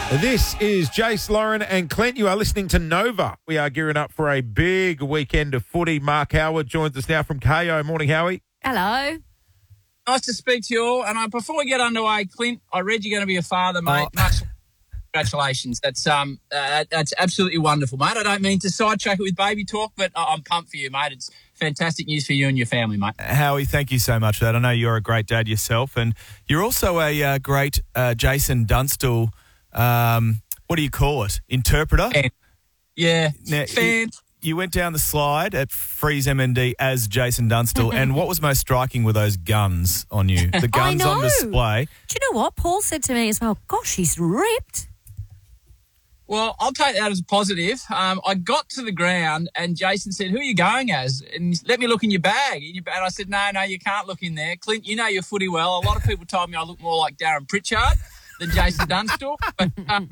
This is Jace, Lauren and Clint. You are listening to Nova. We are gearing up for a big weekend of footy. Mark Howard joins us now from KO. Morning, Howie. Hello. Nice to speak to you all. And before we get underway, Clint, I read you're going to be a father, mate. Much congratulations. That's absolutely wonderful, mate. I don't mean to sidetrack it with baby talk, but I'm pumped for you, mate. It's fantastic news for you and your family, mate. Howie, thank you so much for that. I know you're a great dad yourself, and you're also a great Jason Dunstall. What do you call it? Interpreter? Fan. Yeah. Now, Fan. You went down the slide at Freeze MND as Jason Dunstall, and what was most striking were those guns on you? The guns on display. Do you know what? Paul said to me as well, gosh, he's ripped. Well, I'll take that as a positive. I got to the ground and Jason said, who are you going as? And let me look in your bag. And I said, no, you can't look in there. Clint, you know your footy well. A lot of people told me I look more like Darren Pritchard than Jason Dunstall. But,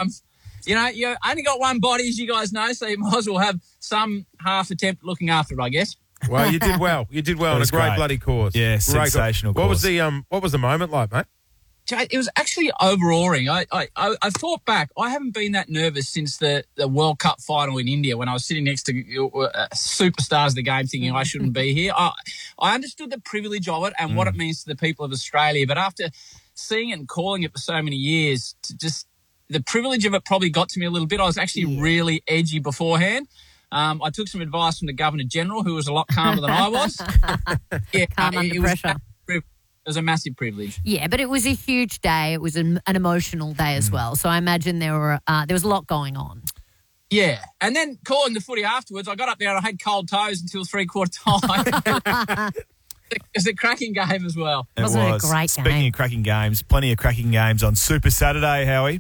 you only got one body, as you guys know, so you might as well have some half attempt at looking after it, I guess. Well, you did well. You did well That in a was great great. bloody cause. Yeah, Great sensational cause. cause. What was the moment like, mate? It was actually overawing. I thought back. I haven't been that nervous since the World Cup final in India when I was sitting next to superstars of the game thinking I shouldn't be here. I understood the privilege of it and what it means to the people of Australia. But after seeing it and calling it for so many years, the privilege of it probably got to me a little bit. I was actually really edgy beforehand. I took some advice from the Governor-General, who was a lot calmer than I was. Yeah, Calm under pressure. It was a massive privilege. Yeah, but it was a huge day. It was an emotional day as well. So I imagine there was a lot going on. Yeah, and then calling the footy afterwards, I got up there and I had cold toes until three-quarter time. It was a cracking game as well. Wasn't it a great Speaking game? of cracking games, plenty of cracking games on Super Saturday, Howie.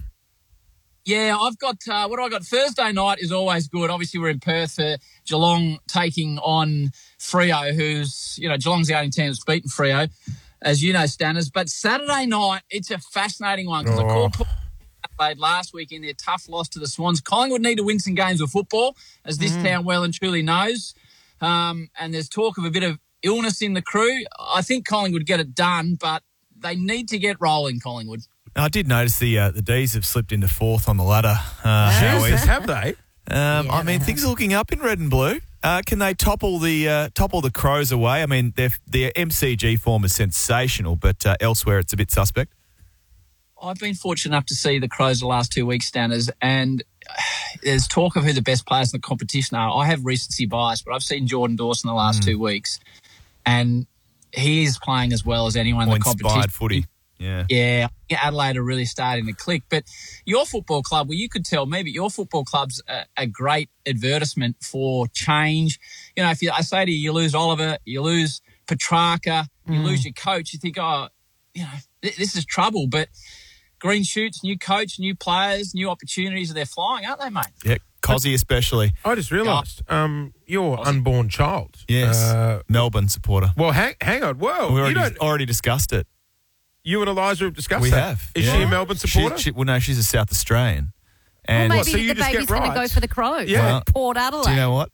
Yeah, I've got, what do I got? Thursday night is always good. Obviously, we're in Perth for Geelong taking on Freo, who's, Geelong's the only team that's beaten Freo, as you know, Stanners. But Saturday night, it's a fascinating one because I called Adelaide last week in their tough loss to the Swans. Collingwood need to win some games of football, as this town well and truly knows. And there's talk of a bit of illness in the crew. I think Collingwood get it done, but they need to get rolling, Collingwood. I did notice the D's have slipped into fourth on the ladder, Howie. Jesus, have they? Things are looking up in red and blue. Can they topple the Crows away? I mean, their MCG form is sensational, but elsewhere it's a bit suspect. I've been fortunate enough to see the Crows the last 2 weeks, Stanners, and there's talk of who the best players in the competition are. I have recency bias, but I've seen Jordan Dawson the last 2 weeks, and he is playing as well as anyone in the competition. Inspired footy. Yeah, Adelaide are really starting to click. But your football club, well, you could tell me, but your football club's a great advertisement for change. I say to you, you lose Oliver, you lose Petrarca, you lose your coach, you think, this is trouble. But green shoots, new coach, new players, new opportunities, they're flying, aren't they, mate? Yeah, Cozzy especially. I just realised your unborn child. Yes, Melbourne supporter. Well, hang on. Whoa. We already discussed it. You and Eliza have discussed We that. have. Is she a Melbourne supporter? No, she's a South Australian. And Well, maybe so you the just baby's get going to go rights? for the Crows. Yeah. Port Adelaide. do you know what?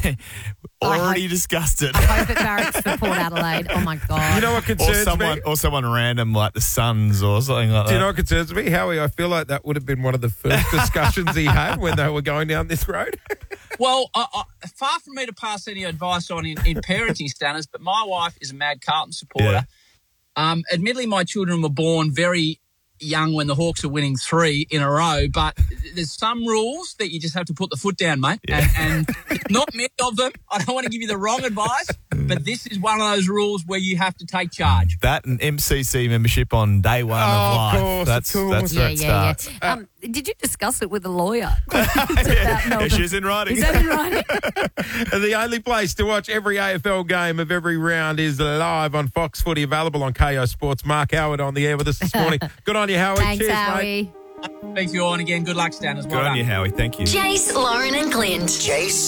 I Already discussed it. I hope it barracks for Port Adelaide. Oh, my God. You know what concerns me? Or someone random like the Suns or something like that. Do you know what concerns me? Howie, I feel like that would have been one of the first discussions he had when they were going down this road. Well, far from me to pass any advice on in parenting, Stanners, but my wife is a mad Carlton supporter. Yeah. Admittedly, my children were born very young when the Hawks are winning 3 in a row, but there's some rules that you just have to put the foot down, mate. Yeah. And not many of them. I don't want to give you the wrong advice, but this is one of those rules where you have to take charge. That and MCC membership on day one of life. Of course. That's where it starts. Did you discuss it with a lawyer? She's in writing. Is that in writing? And the only place to watch every AFL game of every round is live on Fox Footy, available on KO Sports. Mark Howard on the air with us this morning. Good on you, Howie. Thanks, Cheers, Howie. mate. Thank you all, and again, good luck, Stanners. Good on you, Howie. Thank you. Jace, Lauren and Clint. Jace,